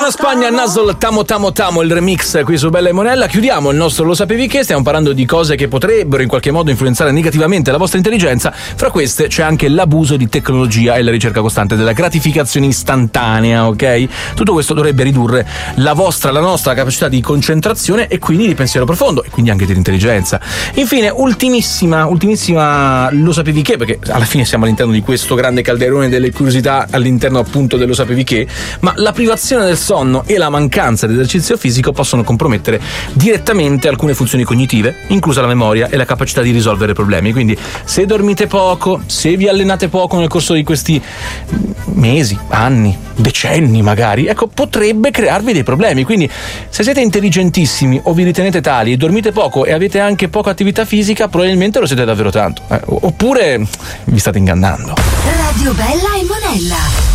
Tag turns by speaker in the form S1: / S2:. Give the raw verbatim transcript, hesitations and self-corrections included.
S1: Buona Spagna, Nasol, Tamo Tamo Tamo, il remix qui su Bella e Monella. Chiudiamo il nostro Lo sapevi che? Stiamo parlando di cose che potrebbero in qualche modo influenzare negativamente la vostra intelligenza. Fra queste c'è anche l'abuso di tecnologia e la ricerca costante della gratificazione istantanea, ok? Tutto questo dovrebbe ridurre la vostra, la nostra capacità di concentrazione e quindi di pensiero profondo e quindi anche di intelligenza. Infine, ultimissima, ultimissima Lo sapevi che? Perché alla fine siamo all'interno di questo grande calderone delle curiosità all'interno appunto dello sapevi che, ma la privazione del sonno e la mancanza di esercizio fisico possono compromettere direttamente alcune funzioni cognitive, inclusa la memoria e la capacità di risolvere problemi. Quindi se dormite poco, se vi allenate poco nel corso di questi mesi, anni, decenni magari, ecco, potrebbe crearvi dei problemi. Quindi se siete intelligentissimi o vi ritenete tali e dormite poco e avete anche poca attività fisica, probabilmente lo siete davvero tanto, eh, oppure vi state ingannando.
S2: Radio Bella e Monella.